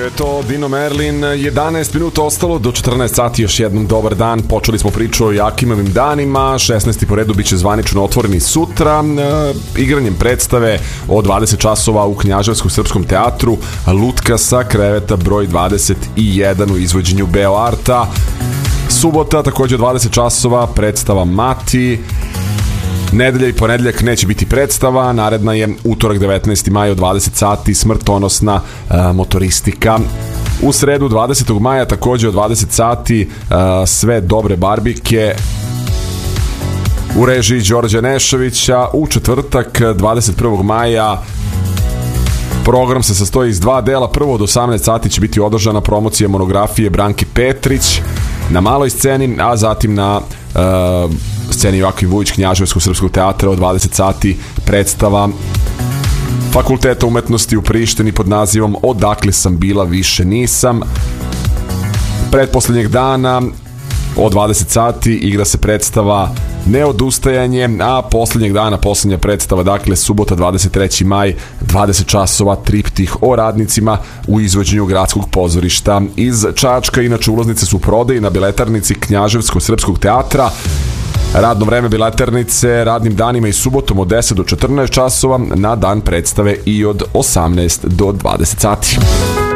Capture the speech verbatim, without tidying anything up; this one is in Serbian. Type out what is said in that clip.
Bio je to Dino Merlin, jedanaest minuta ostalo do četrnaest sati, još jednom dobar dan. Počeli smo priču o Jakimovim danima, šesnaesti po redu biće zvanično otvoreni sutra, e, igranjem predstave o dvadeset časova u Knjaževskom srpskom teatru Lutka sa kreveta broj dvadeset jedan u izvođenju Beoarta. Subota takođe dvadeset časova predstava Mati. Nedelja i ponedeljak neće biti predstava, naredna je utorak devetnaesti maj od dvadeset sati smrtonosna uh, motoristika. U sredu dvadesetog maja takođe od dvadeset sati uh, sve dobre barbike u režiji Đorđa Nešovića. U četvrtak dvadeset prvog maja program se sastoji iz dva dela. Prvo od osamnaest sati će biti održana promocija monografije Branke Petrić na maloj sceni, a zatim na uh, sceni Joakim Vujić Knjaževskog srpskog teatra od dvadeset sati predstava Fakulteta umetnosti u Prištini pod nazivom Odakle sam bila, više nisam. Pretposlednjeg dana od dvadeset sati igra se predstava Neodustajanje, a poslednjeg dana poslednja predstava, dakle subota dvadeset treći maj, dvadeset časova, triptih o radnicima u izvođenju Gradskog pozorišta iz Čačka. Inače ulaznice su u prodaji na biletarnici Knjaževskog srpskog teatra. Radno vreme biletarnice radnim danima i subotom od deset do četrnaest časova, na dan predstave i od osamnaest do dvadeset sati.